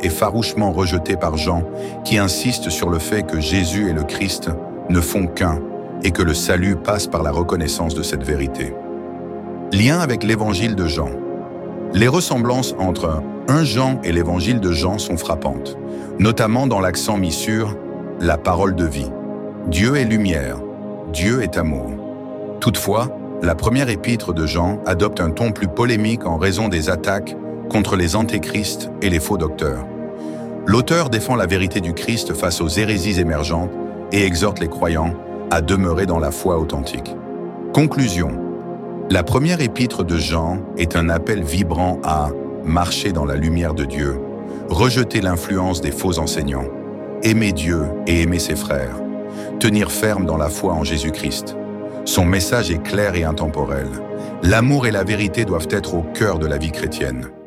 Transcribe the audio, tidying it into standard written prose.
est farouchement rejeté par Jean, qui insiste sur le fait que Jésus et le Christ ne font qu'un et que le salut passe par la reconnaissance de cette vérité. Lien avec l'évangile de Jean. Les ressemblances entre 1 Jean et l'évangile de Jean sont frappantes, notamment dans l'accent mis sur « la parole de vie ». Dieu est lumière, Dieu est amour. Toutefois, la première épître de Jean adopte un ton plus polémique en raison des attaques contre les antéchrists et les faux docteurs. L'auteur défend la vérité du Christ face aux hérésies émergentes et exhorte les croyants à demeurer dans la foi authentique. Conclusion. La première épître de Jean est un appel vibrant à marcher dans la lumière de Dieu, rejeter l'influence des faux enseignants, aimer Dieu et aimer ses frères, tenir ferme dans la foi en Jésus-Christ. Son message est clair et intemporel. L'amour et la vérité doivent être au cœur de la vie chrétienne.